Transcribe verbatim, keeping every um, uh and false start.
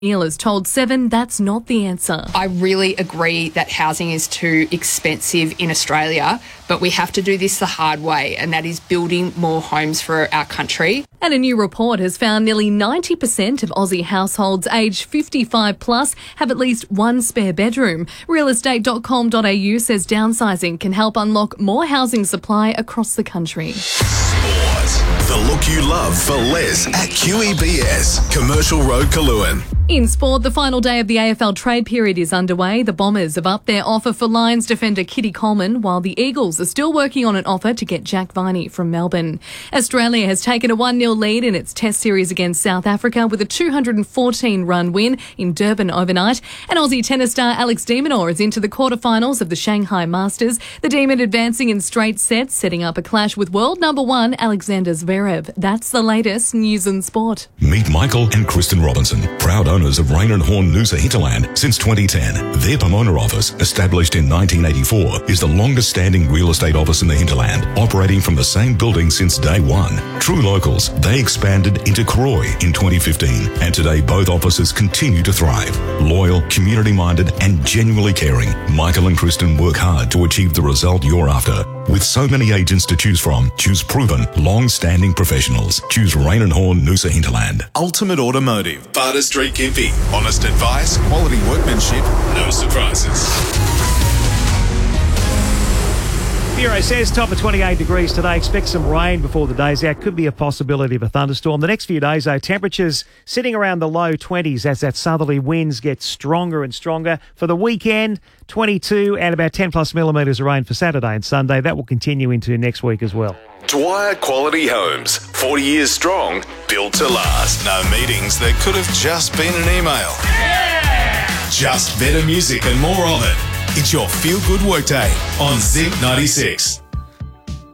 Neil has told Seven that's not the answer. I really agree that housing is too expensive in Australia, but we have to do this the hard way, and that is building more homes for our country. And a new report has found nearly ninety percent of Aussie households aged fifty-five plus have at least one spare bedroom. real estate dot com dot a u says downsizing can help unlock more housing supply across the country. Sport. The look you love for less at Q E B S, Commercial Road, Kaluan. In sport, the final day of the A F L trade period is underway. The Bombers have upped their offer for Lions defender Kitty Coleman, while the Eagles are still working on an offer to get Jack Viney from Melbourne. Australia has taken a one nil lead in its Test series against South Africa with a two hundred fourteen run win in Durban overnight. And Aussie tennis star Alex de Minaur is into the quarterfinals of the Shanghai Masters. The Demon advancing in straight sets, setting up a clash with world number one Alexander Zverev. That's the latest news and sport. Meet Michael and Kristen Robinson, proud owners of Rain and Horn Noosa Hinterland since twenty ten. Their Pomona office, established in nineteen eighty-four, is the longest standing real estate office in the hinterland, operating from the same building since day one. True locals, they expanded into Croy in twenty fifteen, and today both offices continue to thrive. Loyal, community-minded and genuinely caring, Michael and Kristen work hard to achieve the result you're after. With so many agents to choose from, choose proven, long-standing professionals. Choose Rain and Horn Noosa Hinterland. Ultimate Automotive, Barter Street, Gympie. Honest advice, quality workmanship, no surprises. Bureau says top of twenty-eight degrees today. Expect some rain before the day's out. Could be a possibility of a thunderstorm. The next few days, though, temperatures sitting around the low twenties as that southerly winds get stronger and stronger. For the weekend, twenty-two and about ten plus millimetres of rain for Saturday and Sunday. That will continue into next week as well. Dwyer Quality Homes, forty years strong, built to last. No meetings that could have just been an email. Yeah! Just better music and more of it. It's your feel-good workday on Zip ninety-six.